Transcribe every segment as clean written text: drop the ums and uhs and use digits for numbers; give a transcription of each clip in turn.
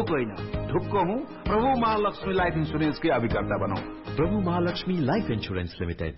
ढुक होइन, ढुक्क हूँ। प्रभु महालक्ष्मी लाइफ इन्स्योरेन्स के अभिकर्ता बनौं। प्रभु महालक्ष्मी लाइफ इन्स्योरेन्स लिमिटेड।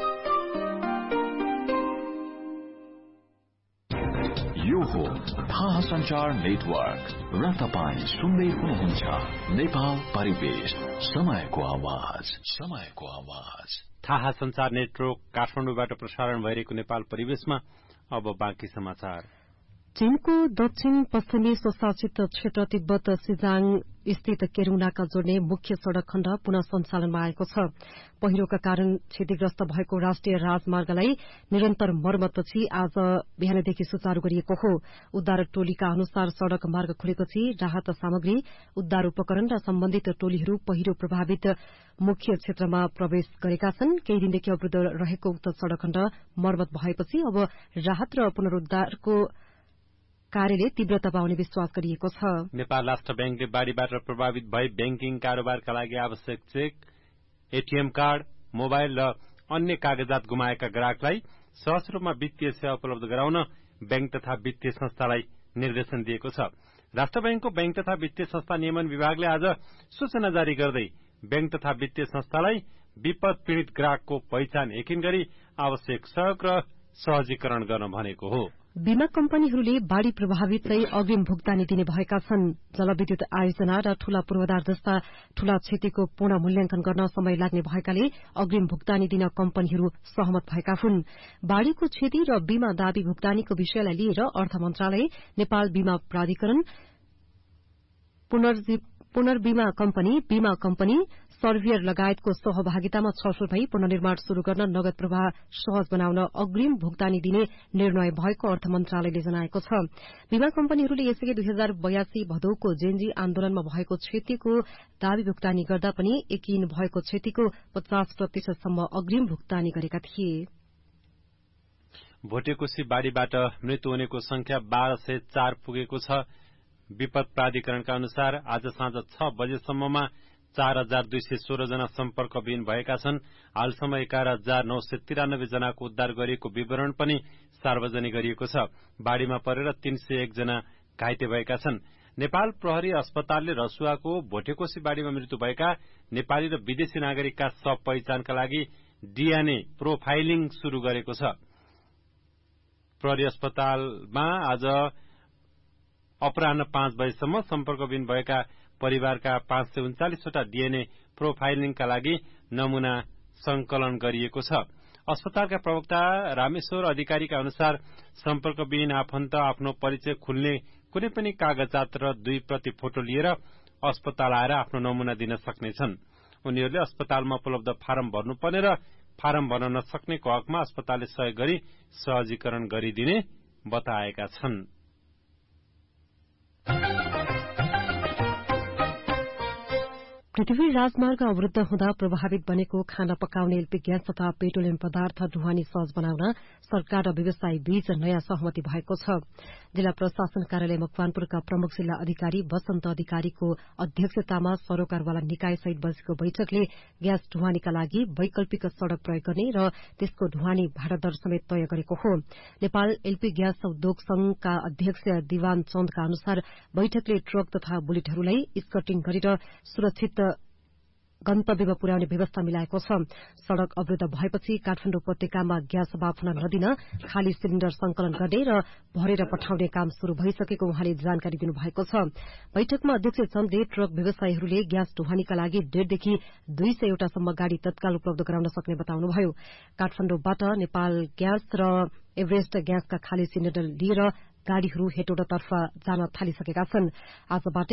यो हो थाहा संचार नेटवर्क र तपाईं सुन्दै हुनुहुन्छ नेपाल परिवेश, समयको आवाज, समयको आवाज। थाहा संचार नेटवर्क काठमाडौँबाट प्रसारण भइरहेको नेपाल परिवेशमा अब बाँकी समाचार। चीनको दक्षिण पश्चिमी स्वशासित क्षेत्र तिब्बत सिजाङ स्थित केरूनाका जोड्ने मुख्य सड़क खण्ड पुनः सञ्चालनमा आएको छ। पहिरोका कारण क्षतिग्रस्त भएको राष्ट्रिय राजमार्गलाई निरन्तर मर्मतपछि आज बिहानदेखि सुचारू गरिएको हो। उद्धार टोलीका अनुसार सड़क मार्ग खुलेपछि राहत सामग्री, उद्धार उपकरण र सम्बन्धित टोलीहरू पहिरो प्रभावित मुख्य क्षेत्रमा प्रवेश गरेका छन्। केही दिनदेखि अवरूद्ध रहेको उक्त सड़क खण्ड मर्मत भएपछि अब राहत र पुनरूद्धारको कार्यले तीव्रता पाउने विश्वास गरिएको छ। नेपाल राष्ट्र बैंकले बाढ़ीबाट प्रभावित भई बैंकिङ कारोबारका लागि आवश्यक चेक, एटीएम कार्ड, मोबाइल र अन्य कागजात गुमाएका ग्राहकलाई सहज रूपमा वित्तीय सेवा उपलब्ध गराउन बैंक तथा वित्तीय संस्थालाई निर्देशन दिएको छ। राष्ट्र बैंकको बैंक तथा वित्तीय संस्था नियमन विभागले आज सूचना जारी गर्दै बैंक तथा वित्तीय संस्थालाई विपद पीड़ित ग्राहकको पहिचान यकिन गरी आवश्यक सहयोग र सहजीकरण गर्न भनेको हो। बीमा कम्पनीहरूले बाढ़ी प्रभावितलाई अग्रिम भुक्तानी दिने भएका छन्। जलविद्युत आयोजना र ठूला पूर्वाधार जस्ता ठूला क्षतिको पूर्ण मूल्याङ्कन गर्न समय लाग्ने भएकाले अग्रिम भुक्तानी दिन कम्पनीहरू सहमत भएका हुन्। बाढ़ीको क्षति र बीमा दावी भुक्तानीको विषयलाई लिएर अर्थ मन्त्रालय, नेपाल बीमा प्राधिकरण, पुनर्बीमा कम्पनी, बीमा कम्पनी, सर्भियर लगायतको सहभागितामा छलफल भई पुनर्निर्माण शुरू गर्न नगद प्रवाह सहज बनाउन अग्रिम भुक्तानी दिने निर्णय भएको अर्थ मन्त्रालयले जनाएको छ। बीमा कम्पनीहरूले यसअघि 2082 भदौको जेनजी आन्दोलनमा भएको क्षतिको दावी भुक्तानी गर्दा पनि यकिन भएको क्षतिको 50% सम्म अग्रिम भुक्तानी गरेका थिए। भोटेकोशी बाढ़ीबाट मृत्यु हुनेको संख्या 1204 पुगेको छ। विपद प्राधिकरणका अनुसार आज साँझ 6 बजेसम्ममा 4216 जना सम्पर्कविहीन भएका छन्। हालसम्म 11993 जनाको उद्धार गरिएको विवरण पनि सार्वजनिक गरिएको छ। बाढ़ीमा परेर 301 जना घाइते भएका छन्। नेपाल प्रहरी अस्पतालले रसुवाको भोटेकोशी बाढ़ीमा मृत्यु भएका नेपाली र विदेशी नागरिकका शव पहिचानका लागि डीएनए प्रोफाइलिङ शुरू गरेको छ। प्रहरी अस्पतालमा आज अपराह्न 5 बजेसम्म सम्पर्कविहीन भएका परिवारका 539 वटा डीएनए प्रोफाइलिङका लागि नमूना संकलन गरिएको छ। अस्पतालका प्रवक्ता रामेश्वर अधिकारीका अनुसार सम्पर्कविहीन आफन्त आफ्नो परिचय खुल्ने कुनै पनि कागजात र 2 प्रति फोटो लिएर अस्पताल आएर आफ्नो नमूना दिन सक्नेछन्। उनीहरूले अस्पतालमा उपलब्ध फारम भर्नुपर्ने र फारम भर्न नसक्नेको हकमा अस्पतालले सहयोग गरी सहजीकरण गरिदिने बताएका छन्। पृथ्वी राजमार्ग अवरूद्ध हुँदा प्रभावित बनेको खाना पकाउने एलपी ग्यास तथा पेट्रोलियम पदार्थ ढुवानी सहज बनाउन सरकार र व्यवसायी बीच नयाँ सहमति भएको छ। जिल्ला प्रशासन कार्यालय मकवानपुरका प्रमुख जिल्ला अधिकारी वसन्त अधिकारीको अध्यक्षतामा सरोकारवाला निकाय सहित बसेको बैठकले ग्यास ढुवानीका लागि वैकल्पिक सड़क प्रयोग गर्ने र त्यसको ढुवानी भाडा दर समेत तय गरेको हो। नेपाल एलपी ग्यास उद्योग संघका अध्यक्ष दिवान चन्दका अनुसार बैठकले ट्रक तथा बुलेटहरूलाई स्कटिङ गरेर सुरक्षित गन्तव्यमा पुर्याउने व्यवस्था मिलाएको छ। सड़क अवरूद्ध भएपछि काठमाडौँ उपत्यकामा ग्यास वाफ हुन नदिन खाली सिलिण्डर संकलन गर्ने र भरेर पठाउने काम शुरू भइसकेको उहाँले जानकारी दिनुभएको छ। बैठकमा अध्यक्ष चन्दले ट्रक व्यवसायीहरूले ग्यास ढुवानीका लागि 1.5 देखि 200 वटासम्म गाड़ी तत्काल उपलब्ध गराउन सक्ने बताउनुभयो। काठमाडौँबाट नेपाल ग्यास र एभरेस्ट ग्यासका खाली सिलिण्डर लिएर गाड़ीहरू हेटौडातर्फ जान थालिसकेका छन्। आजबाट